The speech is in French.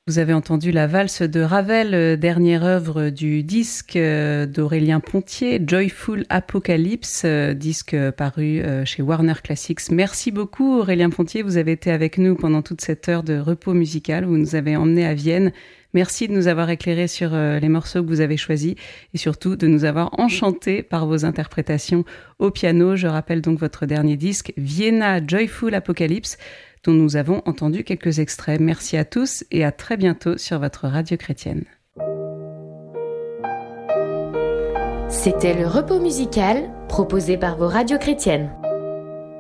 Vous avez entendu la valse de Ravel, dernière œuvre du disque d'Aurélien Pontier, Joyful Apocalypse, disque paru chez Warner Classics. Merci beaucoup Aurélien Pontier, vous avez été avec nous pendant toute cette heure de repos musical, vous nous avez emmenés à Vienne. Merci de nous avoir éclairés sur les morceaux que vous avez choisis et surtout de nous avoir enchantés par vos interprétations au piano. Je rappelle donc votre dernier disque, Vienna Joyful Apocalypse, dont nous avons entendu quelques extraits. Merci à tous et à très bientôt sur votre radio chrétienne. C'était le repos musical proposé par vos radios chrétiennes.